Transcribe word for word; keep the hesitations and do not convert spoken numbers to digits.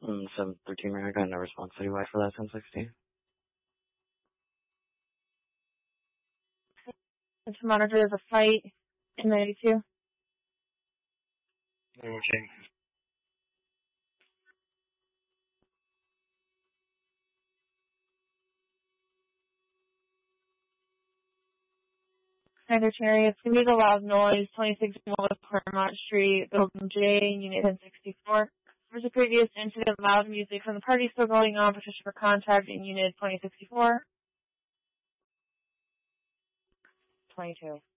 Mm, seven thirteen, I got no response anyway for that ten sixty. And to monitor there's a fight in ninety-two. Okay. Secretary, it's going to be the loud noise, twenty-six West Claremont Street, Building J, Unit ten sixty-four. There's a previous incident, loud music from the party still going on, petition for contact in Unit twenty sixty-four. twenty-two.